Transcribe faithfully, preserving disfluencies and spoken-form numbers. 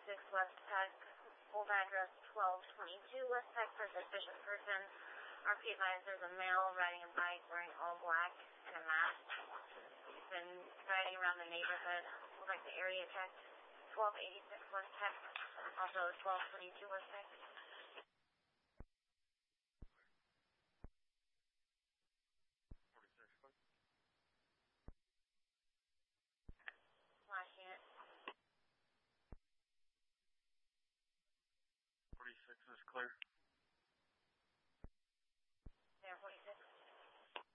eighty-six West Peck, old address twelve twenty-two West Peck for suspicious person. Our P advised there's a male riding a bike wearing all black and a mask. He's been riding around the neighborhood. We'd like the area checked. twelve eighty-six West Peck, also twelve twenty-two West Peck.